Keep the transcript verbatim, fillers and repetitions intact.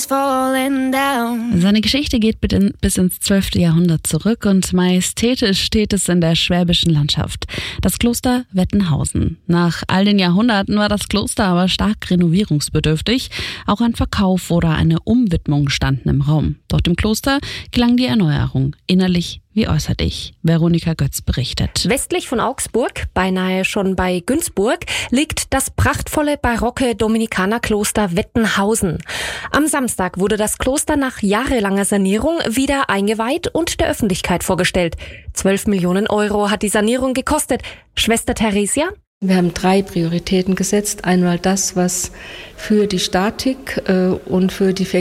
falling down. Seine Geschichte geht bis ins zwölfte Jahrhundert zurück und majestätisch steht es in der schwäbischen Landschaft. Das Kloster Wettenhausen. Nach all den Jahrhunderten war das Kloster aber stark renovierungsbedürftig. Auch ein Verkauf oder eine Umwidmung standen im Raum. Doch dem Kloster gelang die Erneuerung, innerlich wie äußerlich. Veronika Götz berichtet. Westlich von Augsburg, beinahe schon bei Günzburg, liegt das prachtvolle barocke Dominikanerkloster Wettenhausen. Am Samstag wurde das Kloster nach jahrelanger Sanierung wieder eingeweiht und der Öffentlichkeit vorgestellt. Zwölf Millionen Euro hat die Sanierung gekostet. Schwester Theresia? Wir haben drei Prioritäten gesetzt. Einmal das, was für die Statik äh, und für die